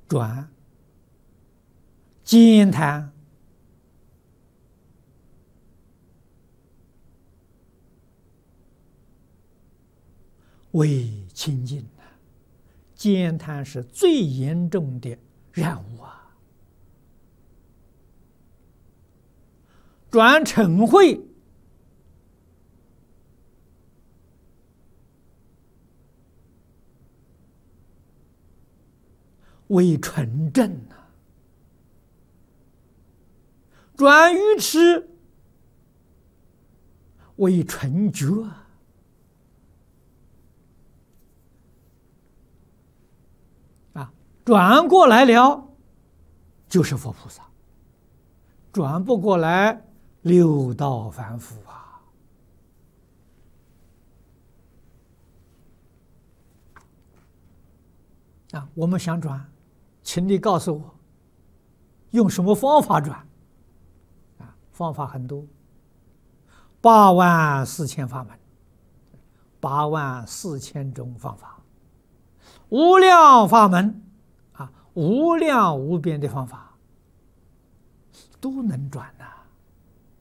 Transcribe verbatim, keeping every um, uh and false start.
转兼贪为清净啊，兼贪是最严重的染污啊。转嗔恚为纯正啊，转愚痴为纯觉啊。啊，转过来了就是佛菩萨，转不过来六道凡夫啊。啊，我们想转，请你告诉我，用什么方法转？啊，方法很多，八万四千法门，八万四千种方法，无量法门啊，无量无边的方法，都能转呐、啊。